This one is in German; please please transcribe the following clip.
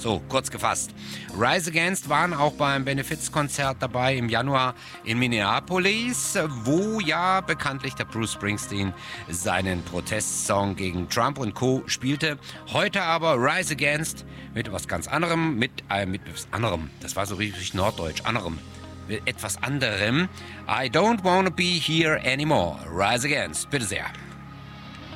So, kurz gefasst. Rise Against waren auch beim Benefizkonzert dabei im Januar in Minneapolis, wo ja bekanntlich der Bruce Springsteen seinen Protestsong gegen Trump und Co. spielte. Heute aber Rise Against mit was ganz anderem, mit was anderem. Das war so richtig norddeutsch, anderem. Mit etwas anderem. I don't wanna be here anymore. Rise Against. Bitte sehr.